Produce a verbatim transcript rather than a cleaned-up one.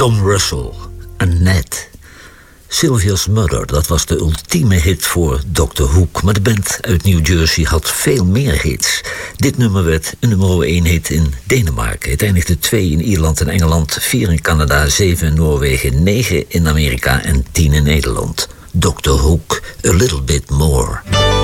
Don Russell, Annette. Sylvia's Mother, dat was de ultieme hit voor dokter Hook. Maar de band uit New Jersey had veel meer hits. Dit nummer werd een nummer één hit in Denemarken. Het eindigde twee in Ierland en Engeland, vier in Canada, zeven in Noorwegen, negen in Amerika en tien in Nederland. dokter Hook, A Little Bit More.